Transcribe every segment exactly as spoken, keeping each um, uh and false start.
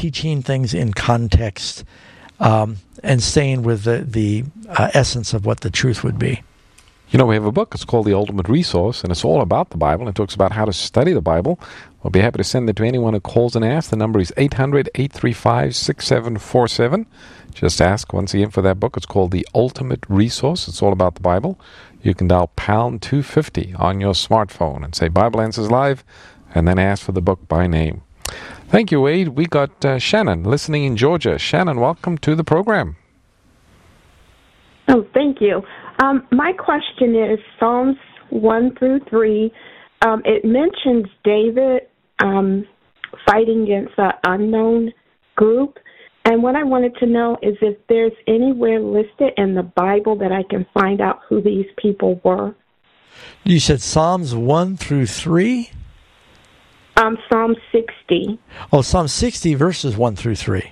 teaching things in context um, and staying with the, the uh, essence of what the truth would be. You know, we have a book. It's called The Ultimate Resource, and it's all about the Bible. It talks about how to study the Bible. We'll be happy to send it to anyone who calls and asks. The number is eight hundred, eight three five, six seven four seven. Just ask once again for that book. It's called The Ultimate Resource. It's all about the Bible. You can dial pound two fifty on your smartphone and say Bible Answers Live, and then ask for the book by name. Thank you, Wade. We got uh, Shannon listening in Georgia. Shannon, welcome to the program. Oh, thank you. Um, my question is Psalms one through three. Um, it mentions David um, fighting against an unknown group. And what I wanted to know is if there's anywhere listed in the Bible that I can find out who these people were. You said Psalms one through three? Um, Psalm sixty. Oh, Psalm sixty, verses one through three.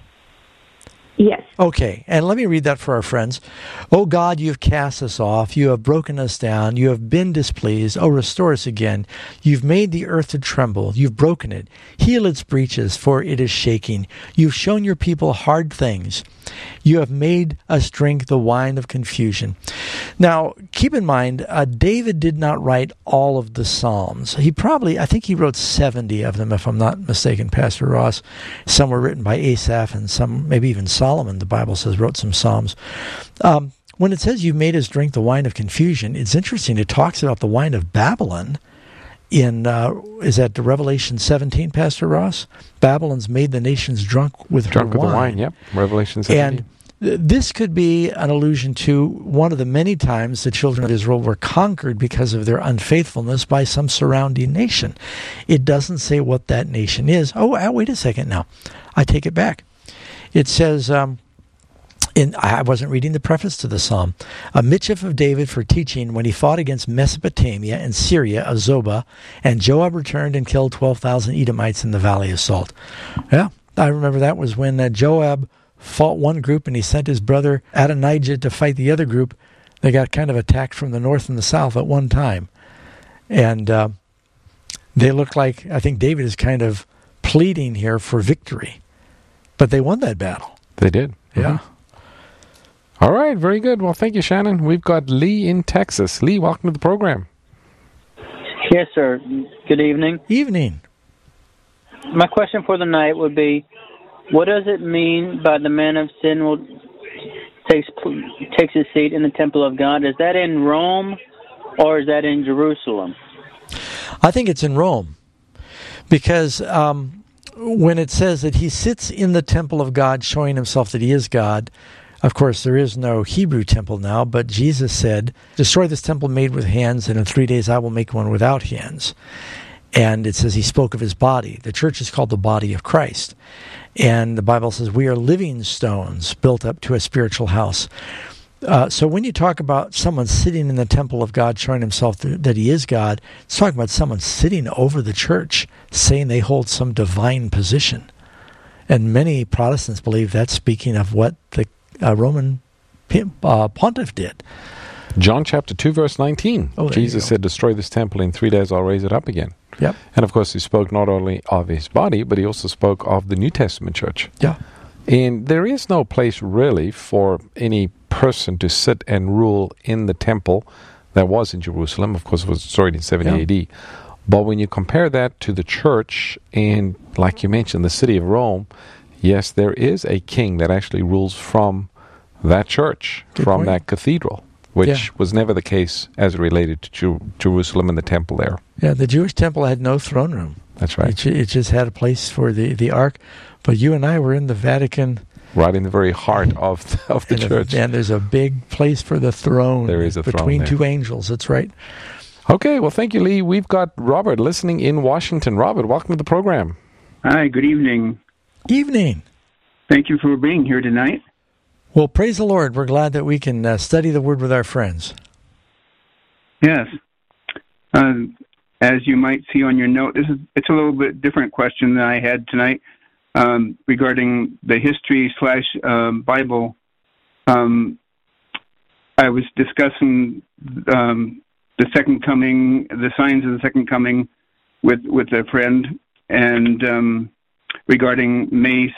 Yes. Okay, and let me read that for our friends. O God, you have cast us off. You have broken us down. You have been displeased. O restore us again. You've made the earth to tremble. You've broken it. Heal its breaches, for it is shaking. You've shown your people hard things. You have made us drink the wine of confusion. Now, keep in mind, uh, David did not write all of the Psalms. He probably, I think he wrote seventy of them, if I'm not mistaken, Pastor Ross. Some were written by Asaph, and some, maybe even Solomon, the Bible says, wrote some Psalms. Um, when it says you made us drink the wine of confusion, it's interesting. It talks about the wine of Babylon in, uh, is that the Revelation seventeen, Pastor Ross? Babylon's made the nations drunk with drunk her with wine. the wine, yep. Revelation seventeen. And th- this could be an allusion to one of the many times the children of Israel were conquered because of their unfaithfulness by some surrounding nation. It doesn't say what that nation is. Oh, uh, wait a second now. I take it back. It says, um, in I wasn't reading the preface to the psalm, a mischief of David for teaching when he fought against Mesopotamia and Syria, Azobah, and Joab returned and killed twelve thousand Edomites in the Valley of Salt. Yeah, I remember that was when uh, Joab fought one group and he sent his brother Adonijah to fight the other group. They got kind of attacked from the north and the south at one time. And uh, they look like, I think David is kind of pleading here for victory. But they won that battle. They did. Yeah. Mm-hmm. All right, very good. Well, thank you, Shannon. We've got Lee in Texas. Lee, welcome to the program. Yes, sir. Good evening. Evening. My question for the night would be, what does it mean by the man of sin will takes takes his seat in the temple of God? Is that in Rome or is that in Jerusalem? I think it's in Rome because um, when it says that he sits in the temple of God showing himself that he is God, of course, there is no Hebrew temple now, but Jesus said, destroy this temple made with hands, and in three days I will make one without hands. And it says he spoke of his body. The church is called the body of Christ. And the Bible says we are living stones built up to a spiritual house. Uh, so when you talk about someone sitting in the temple of God showing himself th- that he is God, it's talking about someone sitting over the church saying they hold some divine position. And many Protestants believe that's speaking of what the uh, Roman uh, pontiff did. John chapter two, verse nineteen. Oh, Jesus said, destroy this temple, in three days I'll raise it up again. Yep. And of course, he spoke not only of his body, but he also spoke of the New Testament church. Yeah. And there is no place really for any person to sit and rule in the temple that was in Jerusalem. Of course, it was destroyed in seventy yeah. A D. But when you compare that to the church and, like you mentioned, the city of Rome, yes, there is a king that actually rules from that church, Good from point. that cathedral, which Yeah. was never the case as it related to Jer- Jerusalem and the temple there. Yeah, the Jewish temple had no throne room. That's right. It, ju- it just had a place for the, the ark. But you and I were in the Vatican. Right in the very heart of the, of the and church. A, and there's a big place for the throne. There is a throne between there. two angels. That's right. Okay, well, thank you, Lee. We've got Robert listening in Washington. Robert, welcome to the program. Hi, good evening. Evening. Thank you for being here tonight. Well, praise the Lord. We're glad that we can uh, study the Word with our friends. Yes. Um, as you might see on your note, this is it's a little bit different question than I had tonight um, regarding the history slash um, Bible. Um, I was discussing um, the second coming, the signs of the second coming, with with a friend, and um, regarding May